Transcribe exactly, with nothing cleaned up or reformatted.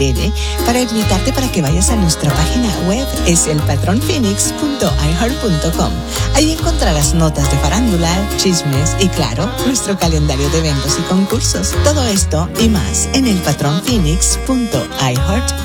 breve para invitarte para que vayas a nuestra página web, es el patrón phoenix punto i heart punto com. Ahí encontrarás notas de farándula, chismes y, claro, nuestro calendario de eventos y concursos. Todo esto y más en el patrón phoenix punto i heart punto com.